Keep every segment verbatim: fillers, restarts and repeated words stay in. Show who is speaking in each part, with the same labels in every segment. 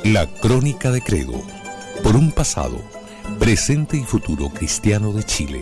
Speaker 1: La Crónica de Credo, por un pasado, presente y futuro cristiano de Chile.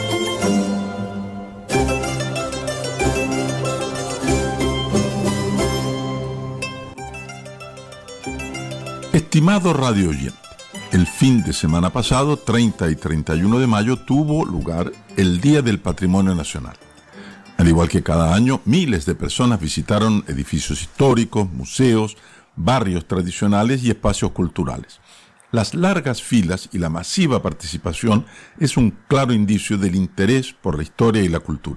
Speaker 2: Estimado radio oyente, el fin de semana pasado, treinta y treinta y uno de mayo, tuvo lugar el Día del Patrimonio Nacional. Al igual que cada año, miles de personas visitaron edificios históricos, museos, barrios tradicionales y espacios culturales. Las largas filas y la masiva participación es un claro indicio del interés por la historia y la cultura.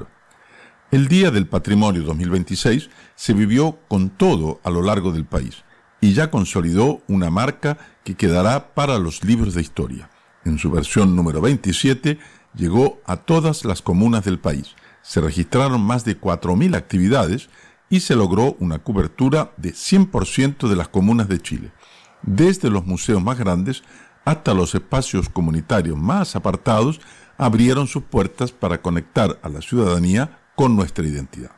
Speaker 2: El Día del Patrimonio dos mil veintiséis se vivió con todo a lo largo del país y ya consolidó una marca que quedará para los libros de historia. En su versión número veintisiete llegó a todas las comunas del país. Se registraron más de cuatro mil actividades y se logró una cobertura de cien por ciento de las comunas de Chile, desde los museos más grandes hasta los espacios comunitarios más apartados, abrieron sus puertas para conectar a la ciudadanía con nuestra identidad.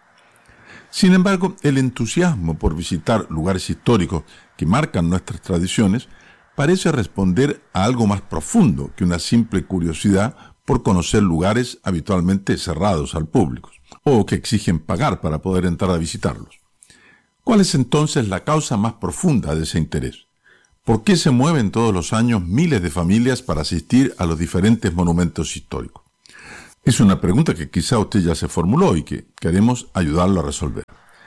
Speaker 2: Sin embargo, el entusiasmo por visitar lugares históricos que marcan nuestras tradiciones parece responder a algo más profundo que una simple curiosidad por conocer lugares habitualmente cerrados al público, o que exigen pagar para poder entrar a visitarlos. ¿Cuál es entonces la causa más profunda de ese interés? ¿Por qué se mueven todos los años miles de familias para asistir a los diferentes monumentos históricos? Es una pregunta que quizá usted ya se formuló y que queremos ayudarlo a resolver.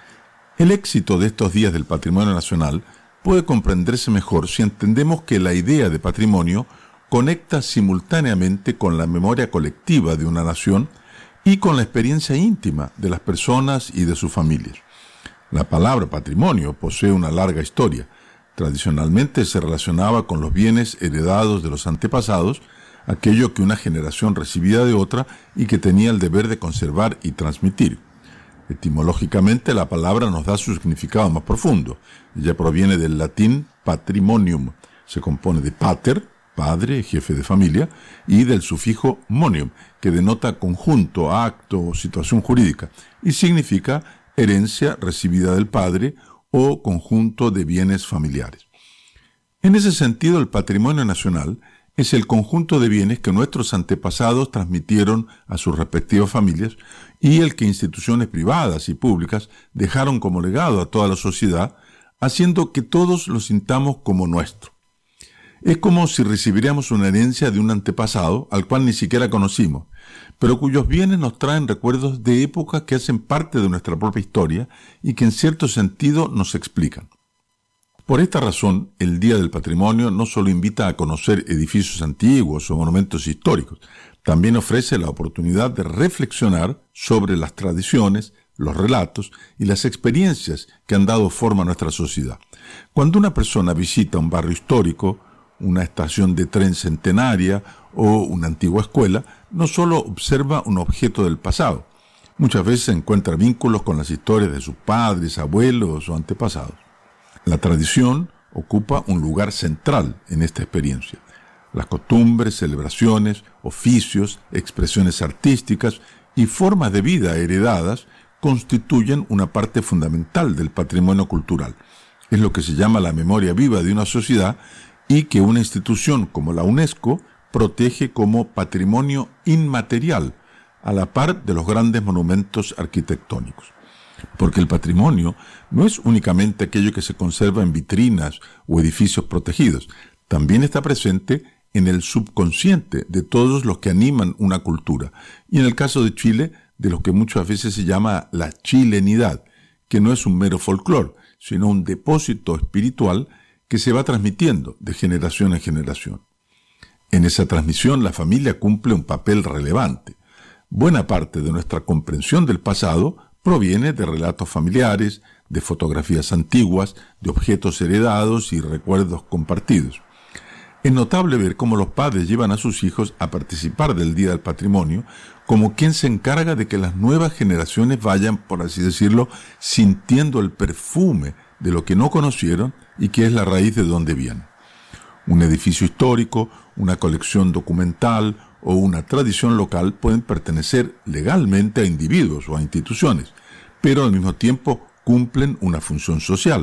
Speaker 2: El éxito de estos días del patrimonio nacional puede comprenderse mejor si entendemos que la idea de patrimonio conecta simultáneamente con la memoria colectiva de una nación y con la experiencia íntima de las personas y de sus familias. La palabra patrimonio posee una larga historia. Tradicionalmente se relacionaba con los bienes heredados de los antepasados, aquello que una generación recibía de otra y que tenía el deber de conservar y transmitir. Etimológicamente, la palabra nos da su significado más profundo. Ella proviene del latín patrimonium. Se compone de pater, padre, jefe de familia, y del sufijo monium, que denota conjunto, acto o situación jurídica, y significa herencia recibida del padre o conjunto de bienes familiares. En ese sentido, el patrimonio nacional es el conjunto de bienes que nuestros antepasados transmitieron a sus respectivas familias y el que instituciones privadas y públicas dejaron como legado a toda la sociedad, haciendo que todos lo sintamos como nuestro. Es como si recibiéramos una herencia de un antepasado al cual ni siquiera conocimos, pero cuyos bienes nos traen recuerdos de épocas que hacen parte de nuestra propia historia y que en cierto sentido nos explican. Por esta razón, el Día del Patrimonio no solo invita a conocer edificios antiguos o monumentos históricos, también ofrece la oportunidad de reflexionar sobre las tradiciones, los relatos y las experiencias que han dado forma a nuestra sociedad. Cuando una persona visita un barrio histórico, una estación de tren centenaria o una antigua escuela, no solo observa un objeto del pasado, muchas veces encuentra vínculos con las historias de sus padres, abuelos o antepasados. La tradición ocupa un lugar central en esta experiencia. Las costumbres, celebraciones, oficios, expresiones artísticas y formas de vida heredadas constituyen una parte fundamental del patrimonio cultural. Es lo que se llama la memoria viva de una sociedad y que una institución como la UNESCO protege como patrimonio inmaterial, a la par de los grandes monumentos arquitectónicos. Porque el patrimonio no es únicamente aquello que se conserva en vitrinas o edificios protegidos, también está presente en el subconsciente de todos los que animan una cultura, y en el caso de Chile, de lo que muchas veces se llama la chilenidad, que no es un mero folclore, sino un depósito espiritual que se va transmitiendo de generación en generación. En esa transmisión la familia cumple un papel relevante. Buena parte de nuestra comprensión del pasado proviene de relatos familiares, de fotografías antiguas, de objetos heredados y recuerdos compartidos. Es notable ver cómo los padres llevan a sus hijos a participar del Día del Patrimonio como quien se encarga de que las nuevas generaciones vayan, por así decirlo, sintiendo el perfume de lo que no conocieron y que es la raíz de donde vienen. Un edificio histórico, una colección documental o una tradición local pueden pertenecer legalmente a individuos o a instituciones, pero al mismo tiempo cumplen una función social.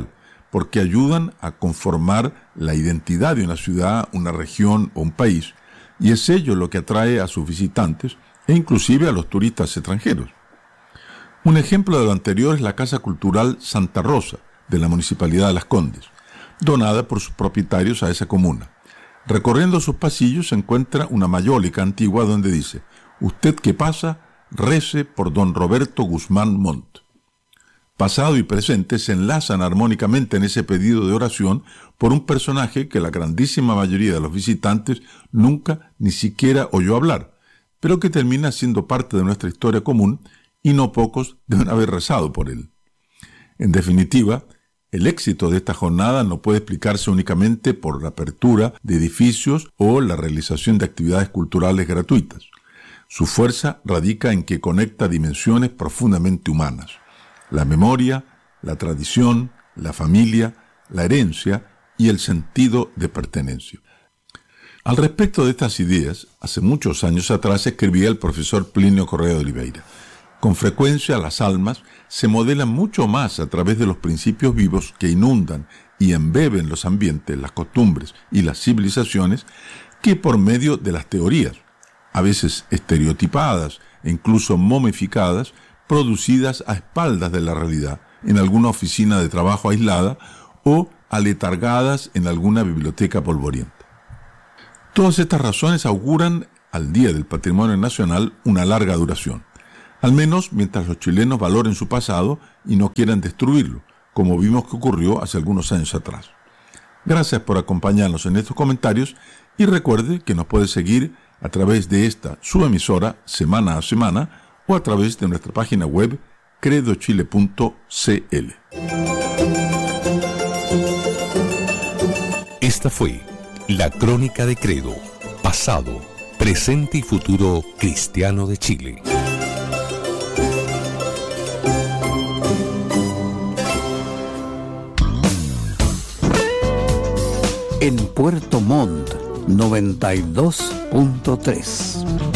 Speaker 2: porque ayudan a conformar la identidad de una ciudad, una región o un país, y es ello lo que atrae a sus visitantes e inclusive a los turistas extranjeros. Un ejemplo de lo anterior es la Casa Cultural Santa Rosa, de la Municipalidad de Las Condes, donada por sus propietarios a esa comuna. Recorriendo sus pasillos se encuentra una mayólica antigua donde dice: «Usted que pasa, rece por don Roberto Guzmán Montt». Pasado y presente se enlazan armónicamente en ese pedido de oración por un personaje que la grandísima mayoría de los visitantes nunca ni siquiera oyó hablar, pero que termina siendo parte de nuestra historia común y no pocos deben haber rezado por él. En definitiva, el éxito de esta jornada no puede explicarse únicamente por la apertura de edificios o la realización de actividades culturales gratuitas. Su fuerza radica en que conecta dimensiones profundamente humanas: la memoria, la tradición, la familia, la herencia y el sentido de pertenencia. Al respecto de estas ideas, hace muchos años atrás escribía el profesor Plinio Correa de Oliveira: con frecuencia las almas se modelan mucho más a través de los principios vivos que inundan y embeben los ambientes, las costumbres y las civilizaciones que por medio de las teorías, a veces estereotipadas e incluso momificadas, producidas a espaldas de la realidad, en alguna oficina de trabajo aislada o aletargadas en alguna biblioteca polvorienta. Todas estas razones auguran al Día del Patrimonio Nacional una larga duración, al menos mientras los chilenos valoren su pasado y no quieran destruirlo, como vimos que ocurrió hace algunos años atrás. Gracias por acompañarnos en estos comentarios y recuerde que nos puede seguir a través de esta su emisora semana a semana o a través de nuestra página web credo chile punto c l.
Speaker 1: Esta fue la Crónica de Credo, pasado, presente y futuro cristiano de Chile.
Speaker 3: En Puerto Montt, noventa y dos punto tres.